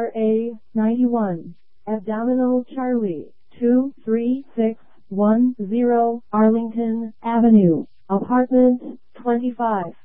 RA91, Abdominal Charlie, 23610 Arlington Avenue, Apartment 25.